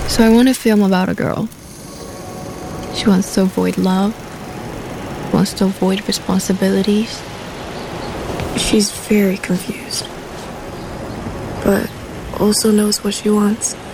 So I want a film about a girl. She wants to avoid love, wants to avoid responsibilities. She's very confused, but also knows what she wants.